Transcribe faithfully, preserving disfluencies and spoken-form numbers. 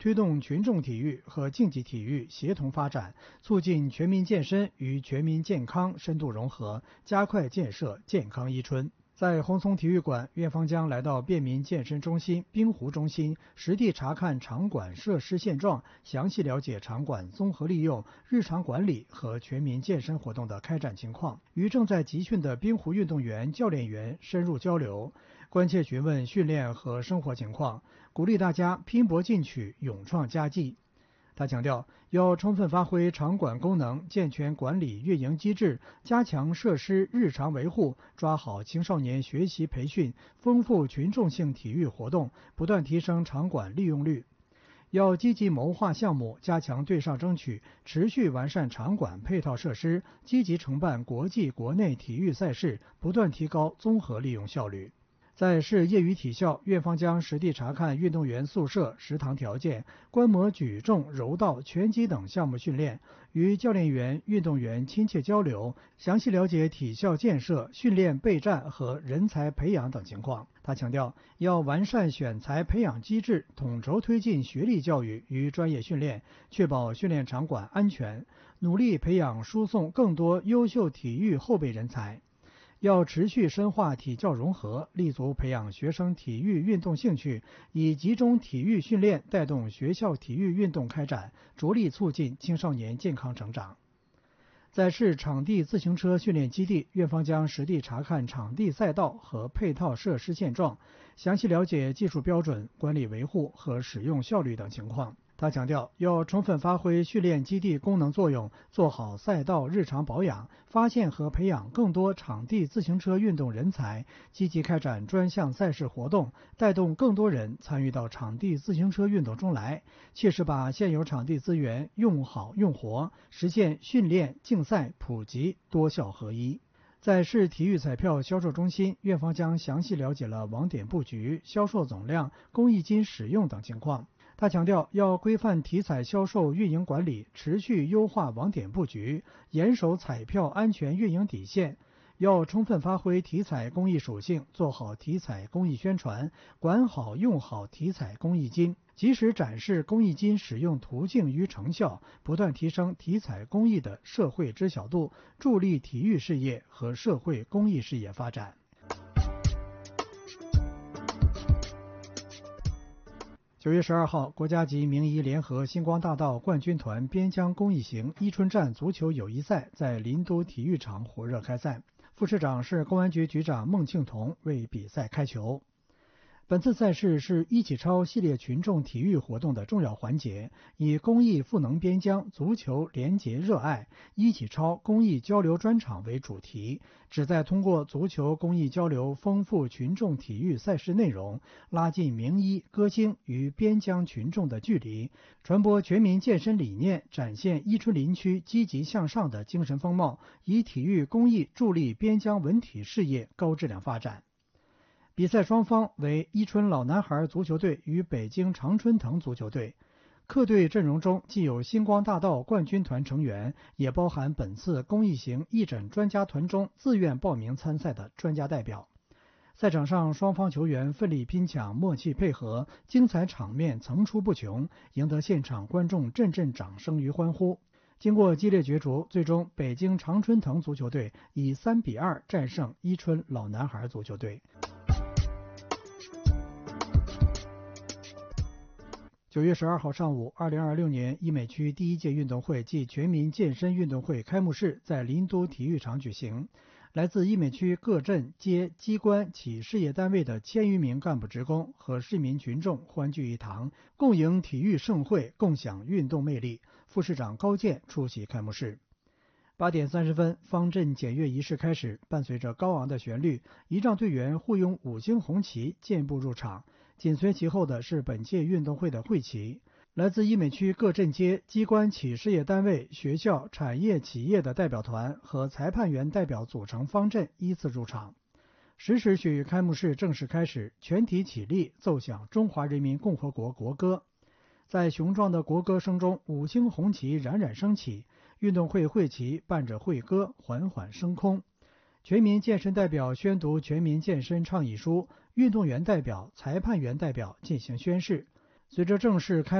推动群众体育和竞技体育协同发展，促进全民健身与全民健康深度融合，加快建设健康伊春。在红松体育馆，院方将来到便民健身中心、滨湖中心，实地查看场馆设施现状，详细了解场馆综合利用、日常管理和全民健身活动的开展情况，与正在集训的滨湖运动员、教练员深入交流，关切询问训练和生活情况，鼓励大家拼搏进取、勇创佳绩。他强调，要充分发挥场馆功能，健全管理运营机制，加强设施日常维护，抓好青少年学习培训，丰富群众性体育活动，不断提升场馆利用率。要积极谋划项目，加强对上争取，持续完善场馆配套设施，积极承办国际国内体育赛事，不断提高综合利用效率。在市业余体校，院方将实地查看运动员宿舍、食堂条件，观摩举重、柔道、拳击等项目训练，与教练员、运动员亲切交流，详细了解体校建设、训练备战和人才培养等情况。他强调，要完善选材培养机制，统筹推进学历教育与专业训练，确保训练场馆安全，努力培养输送更多优秀体育后备人才。要持续深化体教融合，立足培养学生体育运动兴趣，以集中体育训练带动学校体育运动开展，着力促进青少年健康成长。在市场地自行车训练基地，院方将实地查看场地赛道和配套设施现状，详细了解技术标准、管理维护和使用效率等情况。他强调，要充分发挥训练基地功能作用，做好赛道日常保养，发现和培养更多场地自行车运动人才，积极开展专项赛事活动，带动更多人参与到场地自行车运动中来，切实把现有场地资源用好用活，实现训练、竞赛普及多效合一。在市体育彩票销售中心，院方将详细了解了网点布局、销售总量、公益金使用等情况。他强调，要规范体彩销售运营管理，持续优化网点布局，严守彩票安全运营底线。要充分发挥体彩公益属性，做好体彩公益宣传，管好用好体彩公益金，及时展示公益金使用途径与成效，不断提升体彩公益的社会知晓度，助力体育事业和社会公益事业发展。九月十二号，国家级名医联合星光大道冠军团边疆公益行伊春站足球友谊赛在林都体育场火热开赛，副市长是公安局局长孟庆童为比赛开球。本次赛事是一起超系列群众体育活动的重要环节，以公益赋能边疆、足球联结热爱、一起超公益交流专场为主题，旨在通过足球公益交流丰富群众体育赛事内容，拉近名医、歌星与边疆群众的距离，传播全民健身理念，展现伊春林区积极向上的精神风貌，以体育公益助力边疆文体事业高质量发展。比赛双方为伊春老男孩足球队与北京常春藤足球队。客队阵容中既有星光大道冠军团成员，也包含本次公益行义诊专家团中自愿报名参赛的专家代表。赛场上，双方球员奋力拼抢，默契配合，精彩场面层出不穷，赢得现场观众阵阵掌声与欢呼。经过激烈角逐，最终北京常春藤足球队以三比二战胜伊春老男孩足球队。九月十二号上午，二零二六年医美区第一届运动会暨全民健身运动会开幕式在林都体育场举行。来自医美区各镇、街、机关、企事业单位的千余名干部职工和市民群众欢聚一堂，共迎体育盛会，共享运动魅力。副市长高健出席开幕式。八点三十分，方阵检阅仪式开始，伴随着高昂的旋律，仪仗队员护拥五星红旗健步入场。紧随其后的是本届运动会的会旗。来自医美区各镇街、机关、企事业单位、学校、产业企业的代表团和裁判员代表组成方阵依次入场。十时许，开幕式正式开始，全体起立，奏响中华人民共和国国歌。在雄壮的国歌声中，五星红旗冉冉升起，运动会会旗伴着会歌缓缓升空。全民健身代表宣读全民健身倡议书，运动员代表、裁判员代表进行宣誓。随着正式开